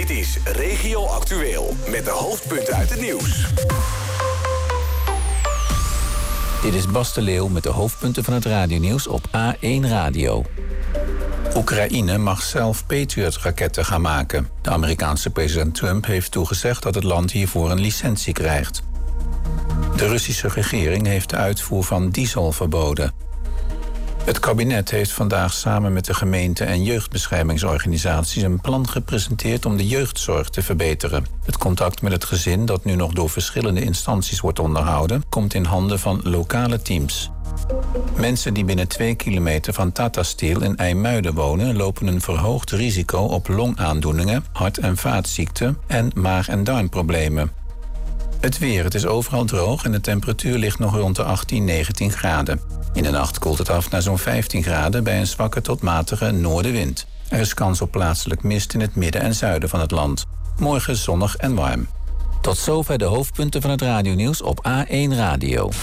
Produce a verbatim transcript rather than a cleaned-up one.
Dit is Regio Actueel met de hoofdpunten uit het nieuws. Dit is Bas de Leeuw met de hoofdpunten van het radionieuws op A één Radio. Oekraïne mag zelf Patriot-raketten gaan maken. De Amerikaanse president Trump heeft toegezegd dat het land hiervoor een licentie krijgt. De Russische regering heeft de uitvoer van diesel verboden. Het kabinet heeft vandaag samen met de gemeente en jeugdbeschermingsorganisaties een plan gepresenteerd om de jeugdzorg te verbeteren. Het contact met het gezin, dat nu nog door verschillende instanties wordt onderhouden, komt in handen van lokale teams. Mensen die binnen twee kilometer van Tata Steel in IJmuiden wonen, lopen een verhoogd risico op longaandoeningen, hart- en vaatziekten en maag- en darmproblemen. Het weer, het is overal droog en de temperatuur ligt nog rond de achttien, negentien graden. In de nacht koelt het af naar zo'n vijftien graden bij een zwakke tot matige noordenwind. Er is kans op plaatselijk mist in het midden en zuiden van het land. Morgen zonnig en warm. Tot zover de hoofdpunten van het radionieuws op A één Radio.